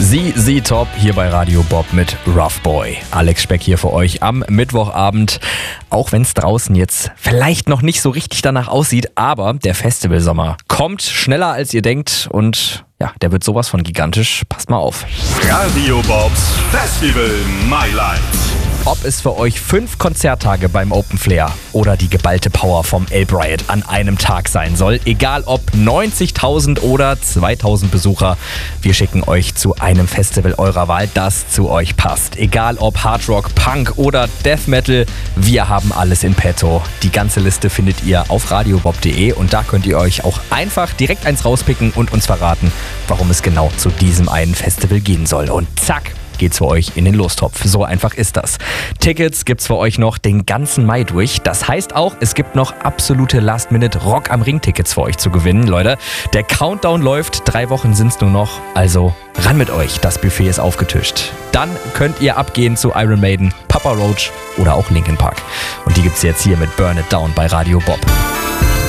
Sie top hier bei Radio Bob mit Rough Boy. Alex Speck hier für euch am Mittwochabend. Auch wenn es draußen jetzt vielleicht noch nicht so richtig danach aussieht, aber der Festivalsommer kommt schneller als ihr denkt und ja, der wird sowas von gigantisch. Passt mal auf. Radio Bobs Festival My Light. Ob es für euch 5 Konzerttage beim Open Flair oder die geballte Power vom Elb Riot an einem Tag sein soll, egal ob 90.000 oder 2.000 Besucher, wir schicken euch zu einem Festival eurer Wahl, das zu euch passt. Egal ob Hard Rock, Punk oder Death Metal, wir haben alles in petto. Die ganze Liste findet ihr auf radiobob.de und da könnt ihr euch auch einfach direkt eins rauspicken und uns verraten, warum es genau zu diesem einen Festival gehen soll. Und zack, geht's für euch in den Lostopf. So einfach ist das. Tickets gibt's für euch noch den ganzen Mai durch. Das heißt auch, es gibt noch absolute Last-Minute-Rock am Ring-Tickets für euch zu gewinnen, Leute. Der Countdown läuft, 3 Wochen sind's nur noch. Also ran mit euch, das Buffet ist aufgetischt. Dann könnt ihr abgehen zu Iron Maiden, Papa Roach oder auch Linkin Park. Und die gibt's jetzt hier mit Burn It Down bei Radio Bob.